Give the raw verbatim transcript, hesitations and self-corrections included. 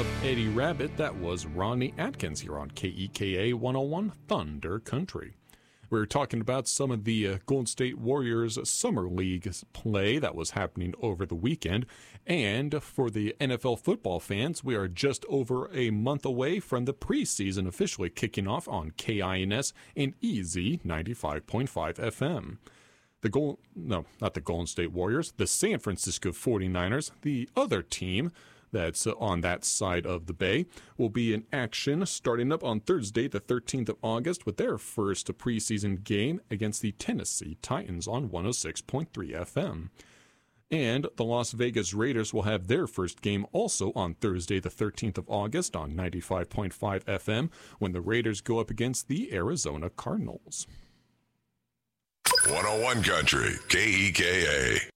of Eddie Rabbit, that was Ronnie Atkins here on K E K A one oh one Thunder Country. We were talking about some of the uh, Golden State Warriors Summer League play that was happening over the weekend. And for the N F L football fans, we are just over a month away from the preseason officially kicking off on K I N S and E Z ninety-five point five F M. The Gold, no, not the Golden State Warriors, the San Francisco forty-niners, the other team that's on that side of the bay, will be in action starting up on Thursday, the thirteenth of August, with their first preseason game against the Tennessee Titans on one oh six point three F M. And the Las Vegas Raiders will have their first game also on Thursday, the thirteenth of August on ninety-five point five F M, when the Raiders go up against the Arizona Cardinals. one oh one Country, K E K A.